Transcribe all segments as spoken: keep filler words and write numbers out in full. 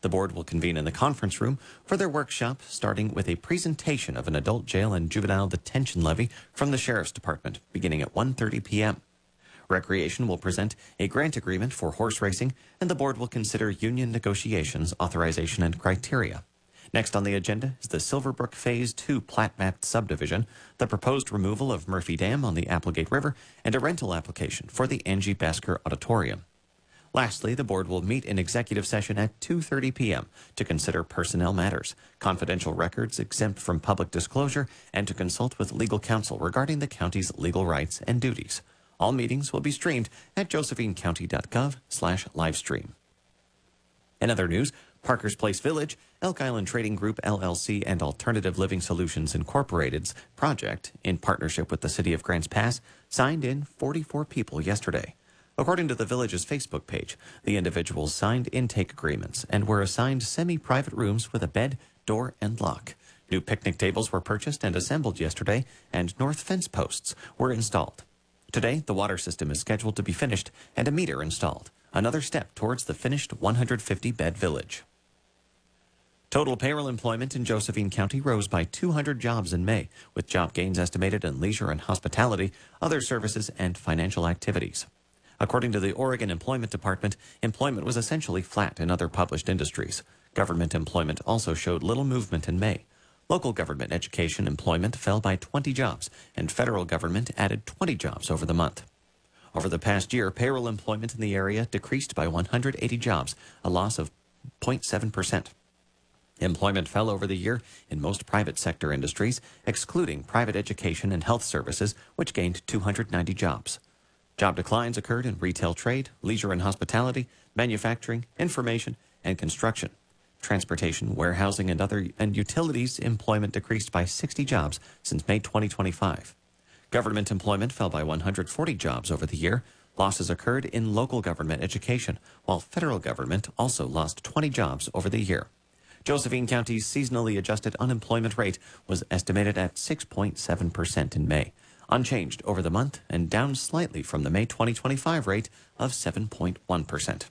The board will convene in the conference room for their workshop, starting with a presentation of an adult jail and juvenile detention levy from the Sheriff's Department, beginning at one thirty p.m. Recreation will present a grant agreement for horse racing, and the board will consider union negotiations, authorization, and criteria. Next on the agenda is the Silverbrook Phase two plat map subdivision, the proposed removal of Murphy Dam on the Applegate River, and a rental application for the Angie Basker Auditorium. Lastly, the board will meet in executive session at two thirty p.m. to consider personnel matters, confidential records exempt from public disclosure, and to consult with legal counsel regarding the county's legal rights and duties. All meetings will be streamed at josephinecounty.gov slash livestream. In other news, Parker's Place Village, Elk Island Trading Group L L C, and Alternative Living Solutions Incorporated's project, in partnership with the City of Grants Pass, signed in forty-four people yesterday. According to the village's Facebook page, the individuals signed intake agreements and were assigned semi-private rooms with a bed, door, and lock. New picnic tables were purchased and assembled yesterday, and north fence posts were installed. Today, the water system is scheduled to be finished and a meter installed, another step towards the finished one hundred fifty bed village. Total payroll employment in Josephine County rose by two hundred jobs in May, with job gains estimated in leisure and hospitality, other services, and financial activities. According to the Oregon Employment Department, employment was essentially flat in other published industries. Government employment also showed little movement in May. Local government education employment fell by twenty jobs, and federal government added twenty jobs over the month. Over the past year, payroll employment in the area decreased by one hundred eighty jobs, a loss of zero point seven percent. Employment fell over the year in most private sector industries, excluding private education and health services, which gained two hundred ninety jobs. Job declines occurred in retail trade, leisure and hospitality, manufacturing, information, and construction. Transportation, warehousing, and other and utilities employment decreased by sixty jobs since May twenty twenty-five. Government employment fell by one hundred forty jobs over the year. Losses occurred in local government education, while federal government also lost twenty jobs over the year. Josephine County's seasonally adjusted unemployment rate was estimated at six point seven percent in May, unchanged over the month and down slightly from the May twenty twenty-five rate of seven point one percent.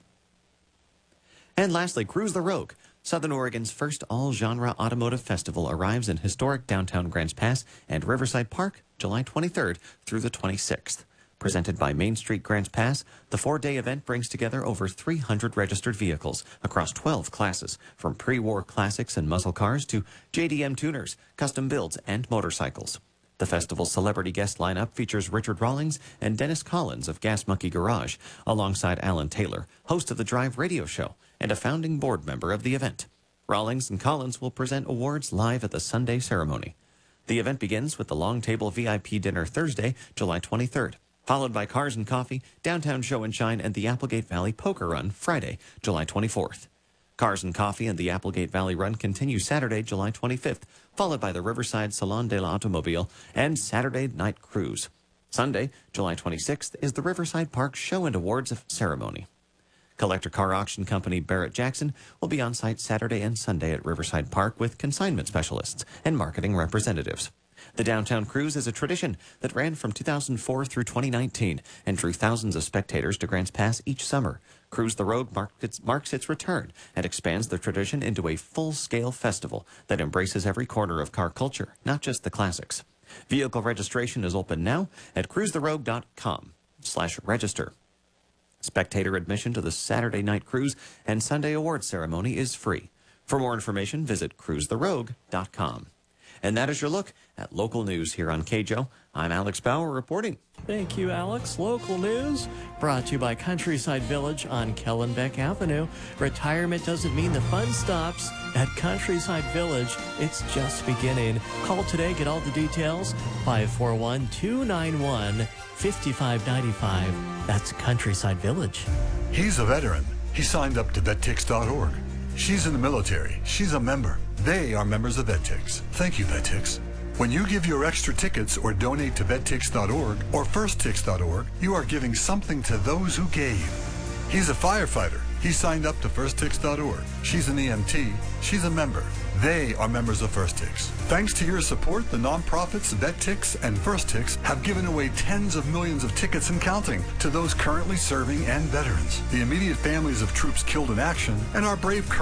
And lastly, Cruise the Rogue, Southern Oregon's first all-genre automotive festival, arrives in historic downtown Grants Pass and Riverside Park July twenty-third through the twenty-sixth. Presented by Main Street Grants Pass, the four-day event brings together over three hundred registered vehicles across twelve classes, from pre-war classics and muscle cars to J D M tuners, custom builds, and motorcycles. The festival's celebrity guest lineup features Richard Rawlings and Dennis Collins of Gas Monkey Garage, alongside Alan Taylor, host of the Drive radio show and a founding board member of the event. Rawlings and Collins will present awards live at the Sunday ceremony. The event begins with the Long Table V I P dinner Thursday, July twenty-third, followed by Cars and Coffee, Downtown Show and Shine, and the Applegate Valley Poker Run Friday, July twenty-fourth. Cars and Coffee and the Applegate Valley Run continue Saturday, July twenty-fifth, followed by the Riverside Salon de l'Automobile and Saturday Night Cruise. Sunday, July twenty-sixth, is the Riverside Park Show and Awards ceremony. Collector car auction company Barrett Jackson will be on site Saturday and Sunday at Riverside Park with consignment specialists and marketing representatives. The Downtown Cruise is a tradition that ran from two thousand four through twenty nineteen and drew thousands of spectators to Grants Pass each summer. Cruise the Rogue marks its, marks its return and expands the tradition into a full-scale festival that embraces every corner of car culture, not just the classics. Vehicle registration is open now at cruise the rogue dot com slash register. Spectator admission to the Saturday Night Cruise and Sunday Awards ceremony is free. For more information, visit cruise the rogue dot com. And that is your look at local news here on K J O. I'm Alex Bauer reporting. Thank you, Alex. Local news brought to you by Countryside Village on Kellenbeck Avenue. Retirement doesn't mean the fun stops at Countryside Village. It's just beginning. Call today, get all the details. five four one, two nine one, five five nine five. That's Countryside Village. He's a veteran. He signed up to vet tix dot org. She's in the military. She's a member. They are members of VetTix. Thank you, VetTix. When you give your extra tickets or donate to vet tix dot org or first tix dot org, you are giving something to those who gave. He's a firefighter. He signed up to first tix dot org. She's an E M T. She's a member. They are members of FirstTix. Thanks to your support, the nonprofits VetTix and FirstTix have given away tens of millions of tickets and counting to those currently serving and veterans, the immediate families of troops killed in action, and our brave